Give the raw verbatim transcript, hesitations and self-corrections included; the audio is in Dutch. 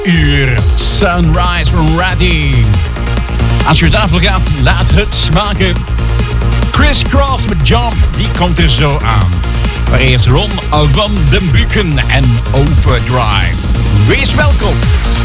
uur. Sunrise from Ready. Als je tafel gaat, laat het smaken. Chris Cross met Jump, die komt er zo aan. Maar eerst Ron van den Buken en Overdrive. Wees welkom.